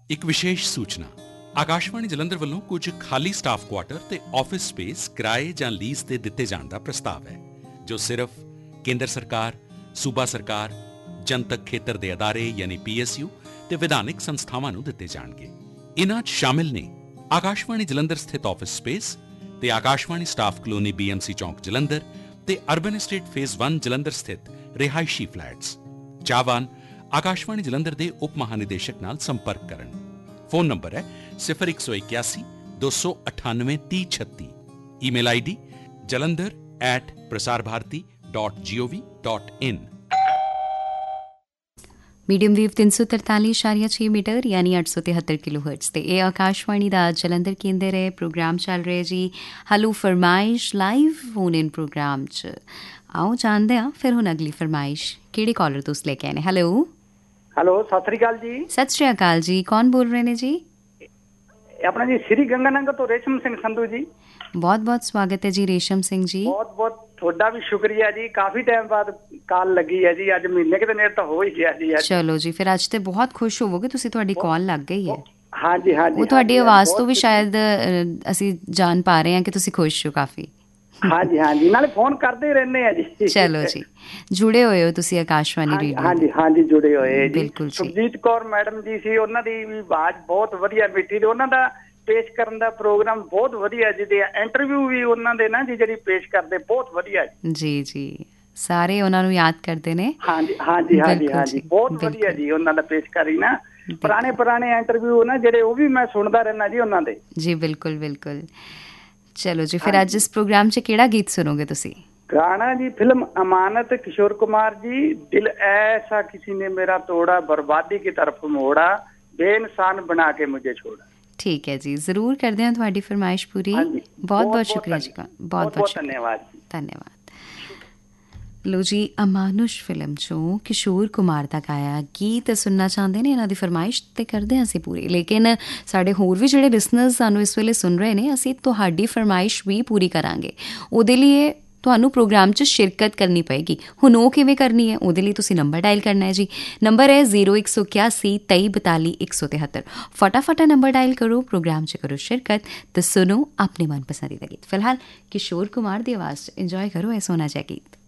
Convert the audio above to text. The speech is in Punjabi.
ਇੱਕ ਵਿਸ਼ੇਸ਼ ਸੂਚਨਾ ਆਕਾਸ਼ਵਾਣੀ ਜਲੰਧਰ ਵੱਲੋਂ ਕੁਝ ਖਾਲੀ ਸਟਾਫ ਕੁਆਟਰ ਤੇ ਆਫਿਸ ਸਪੇਸ ਕਿਰਾਏ ਜਾਂ ਲੀਜ਼ ਤੇ ਦਿੱਤੇ ਜਾਣ ਦਾ ਪ੍ਰਸਤਾਵ ਹੈ, ਜੋ ਸਿਰਫ ਕੇਂਦਰ ਸਰਕਾਰ, ਸੂਬਾ ਸਰਕਾਰ, ਜਨਤਕ ਖੇਤਰ ਦੇ ਅਦਾਰੇ ਯਾਨੀ PSU ਤੇ ਵਿਧਾਨਿਕ ਸੰਸਥਾਵਾਂ ਨੂੰ ਦਿੱਤੇ ਜਾਣਗੇ। ਇਨ੍ਹਾਂ 'ਚ ਸ਼ਾਮਿਲ ਨੇ ਆਕਾਸ਼ਵਾਣੀ ਜਲੰਧਰ ਸਥਿਤ ਆਫਿਸ ਸਪੇਸ ਤੇ ਆਕਾਸ਼ਵਾਣੀ ਸਟਾਫ ਕਲੋਨੀ BMC ਚੌਂਕ ਜਲੰਧਰ ਤੇ ਅਰਬਨ ਐਸਟੇਟ ਫੇਜ਼ 1 ਜਲੰਧਰ ਸਥਿਤ ਰਿਹਾਇਸ਼ੀ ਫਲੈਟਸ। ਚਾਹਵਾਨ ਆਕਾਸ਼ਵਾਣੀ ਜਲੰਧਰ ਦੇ ਉਪ ਮਹਾਨਿਦੇਸ਼ਕ ਨਾਲ ਸੰਪਰਕ ਕਰਨ। ਫੋਨ ਨੰਬਰ ਹੈ 0181 298 3036। Email ID jalandhar@prasarbharati.gov.in। Medium wave 343.6 metre ਯਾਨੀ 873 ਕਿਲੋਹਰਟਜ਼ ਤੇ ਇਹ ਆਕਾਸ਼ਵਾਣੀ ਦਾ ਜਲੰਧਰ ਕੇਂਦਰ ਹੈ। ਪ੍ਰੋਗਰਾਮ ਚੱਲ ਰਿਹਾ ਜੀ hello ਫਰਮਾਇਸ਼ live phone in programme 'ਚ। ਆਓ ਜਾਣਦੇ ਹਾਂ ਫਿਰ ਹੁਣ ਅਗਲੀ ਫਰਮਾਇਸ਼ ਕਿਹੜੇ ਕਾਲਰ ਤੋਂ ਲੈ ਕੇ ਆਏ ਨੇ। ਹੈਲੋ ਸਤਿ ਸ੍ਰੀ ਅਕਾਲ ਜੀ। ਸਤਿ ਸ੍ਰੀ ਅਕਾਲ ਜੀ, ਕੌਣ ਬੋਲ ਰਹੇ ਨੇ ਜੀ? ਆਪਣਾ ਜੀ ਸ੍ਰੀ ਗੰਗਾਨਗਰ ਤੋਂ ਰੇਸ਼ਮ ਸਿੰਘ ਸੰਧੂ ਜੀ। ਬਹੁਤ ਬਹੁਤ ਸਵਾਗਤ ਹੈ ਜੀ ਰੇਸ਼ਮ ਸਿੰਘ ਜੀ। ਬਹੁਤ ਬਹੁਤ ਤੁਹਾਡਾ ਵੀ ਸ਼ੁਕਰੀਆ ਜੀ, ਕਾਫੀ ਟਾਈਮ ਬਾਅਦ ਕਾਲ ਲੱਗੀ ਹੈ ਜੀ, ਅੱਜ ਮਹੀਨੇ ਕਿਤੇ ਨੇੜੇ ਤਾਂ ਹੋ ਹੀ ਗਿਆ ਜੀ। ਚਲੋ ਜੀ, ਫਿਰ ਅੱਜ ਤੇ ਬਹੁਤ ਖੁਸ਼ ਹੋਵੋਗੇ ਤੁਸੀਂ, ਤੁਹਾਡੀ ਕਾਲ ਲੱਗ ਗਈ ਹੈ। ਹਾਂਜੀ ਹਾਂਜੀ, ਉਹ ਤੁਹਾਡੀ ਆਵਾਜ਼ ਤੋਂ ਵੀ ਸ਼ਾਇਦ ਅਸੀਂ ਜਾਣ ਪਾ ਰਹੇ ਹਾਂ ਕਿ ਤੁਸੀਂ ਖੁਸ਼ ਹੋ ਕਾਫੀ। ਹਾਂਜੀ ਹਾਂਜੀ, ਨਾਲੇ ਫੋਨ ਕਰਦੇ ਰਹਿੰਦੇ ਆ ਜੀ। ਚਲੋ ਜੀ, ਜੁੜੇ ਹੋਏ ਹੋ ਤੁਸੀਂ ਆਕਾਸ਼ਵਾਣੀ ਰੇਡੀਓ। ਹਾਂਜੀ ਹਾਂਜੀ, ਜੁੜੇ ਹੋਏ ਜੀ। ਬਿਲਕੁਲ। ਸੁਖਜੀਤ ਕੌਰ ਮੈਡਮ ਜੀ ਸੀ, ਉਹਨਾਂ ਦੀ ਵੀ ਆਵਾਜ਼ ਬਹੁਤ ਵਧੀਆ ਮਿੱਠੀ ਤੇ ਉਹਨਾਂ ਦਾ ਪੇਸ਼ ਕਰਨ ਦਾ ਪ੍ਰੋਗਰਾਮ ਬਹੁਤ ਵਧੀਆ ਜੀ। ਤੇ ਇੰਟਰਵਿਊ ਵੀ ਉਹਨਾਂ ਦੇ ਨਾ ਜੀ ਜਿਹੜੀ ਪੇਸ਼ ਕਰਦੇ ਬਹੁਤ ਵਧੀਆ ਜੀ। ਜੀ ਸਾਰੇ ਉਹਨਾਂ ਨੂੰ ਯਾਦ ਕਰਦੇ ਨੇ। ਹਾਂਜੀ ਹਾਂਜੀ ਹਾਂਜੀ ਹਾਂਜੀ, ਬਹੁਤ ਵਧੀਆ ਜੀ ਉਹਨਾਂ ਦਾ ਪੇਸ਼ ਕਰੀ ਨਾ। ਪੁਰਾਣੇ ਇੰਟਰਵਿਊ ਨਾ ਜਿਹੜੇ, ਉਹ ਵੀ ਮੈਂ ਸੁਣਦਾ ਰਹਿਣਾ ਜੀ ਉਹਨਾਂ ਦੇ। ਜੀ ਬਿਲਕੁਲ ਬਿਲਕੁਲ। ਚਲੋ ਜੀ, ਫਿਰ ਅੱਜ ਇਸ ਪ੍ਰੋਗਰਾਮ 'ਚ ਕਿਹੜਾ ਗੀਤ ਸੁਣੋਗੇ ਤੁਸੀਂ? ਗਾਣਾ ਜੀ ਫਿਲਮ ਅਮਾਨਤ, ਕਿਸ਼ੋਰ ਕੁਮਾਰ ਜੀ। ਦਿਲ ਐਸਾ ਕਿसी ने मेरा तोड़ा, बर्बादी की तरफ मोड़ा, बेइंसान बना के मुझे छोड़ा। ਠੀਕ ਹੈ ਜੀ, ਜ਼ਰੂਰ ਕਰਦੇ ਹਾਂ ਤੁਹਾਡੀ ਫਰਮਾਇਸ਼ ਪੂਰੀ। ਬਹੁਤ ਬਹੁਤ ਸ਼ੁਕਰੀਆ ਜੀ, ਬਹੁਤ ਬਹੁਤ ਧੰਨਵਾਦ। ਧੰਨਵਾਦ। ਲੋ ਜੀ, ਅਮਾਨੁਸ਼ ਫਿਲਮ 'ਚੋਂ ਕਿਸ਼ੋਰ ਕੁਮਾਰ ਦਾ ਗਾਇਆ ਗੀਤ ਸੁਣਨਾ ਚਾਹੁੰਦੇ ਨੇ, ਇਹਨਾਂ ਦੀ ਫਰਮਾਇਸ਼ ਤੇ ਕਰਦੇ ਹਾਂ ਅਸੀਂ ਪੂਰੀ। ਲੇਕਿਨ ਸਾਡੇ ਹੋਰ ਵੀ ਜਿਹੜੇ ਲਿਸਨਰਸ ਸਾਨੂੰ ਇਸ ਵੇਲੇ ਸੁਣ ਰਹੇ ਨੇ, ਅਸੀਂ ਤੁਹਾਡੀ ਫਰਮਾਇਸ਼ ਵੀ ਪੂਰੀ ਕਰਾਂਗੇ। ਉਹਦੇ ਲਈ ਤੁਹਾਨੂੰ ਪ੍ਰੋਗਰਾਮ 'ਚ ਸ਼ਿਰਕਤ ਕਰਨੀ ਪਏਗੀ। ਹੁਣ ਉਹ ਕਿਵੇਂ ਕਰਨੀ ਹੈ? ਉਹਦੇ ਲਈ ਤੁਸੀਂ ਨੰਬਰ ਡਾਇਲ ਕਰਨਾ ਹੈ ਜੀ। ਨੰਬਰ ਹੈ 0181 2342 173। ਫਟਾਫਟ ਨੰਬਰ ਡਾਇਲ ਕਰੋ, ਪ੍ਰੋਗਰਾਮ 'ਚ ਕਰੋ ਸ਼ਿਰਕਤ ਤੇ ਸੁਣੋ ਆਪਣੇ ਮਨਪਸੰਦੀਦਾ ਗੀਤ। ਫਿਲਹਾਲ ਕਿਸ਼ੋਰ ਕੁਮਾਰ ਦੀ ਆਵਾਜ਼ 'ਚ ਇੰਜੋਏ ਕਰੋ ਇਹ ਸੋਹਣਾ ਜਿਹਾ ਗੀਤ।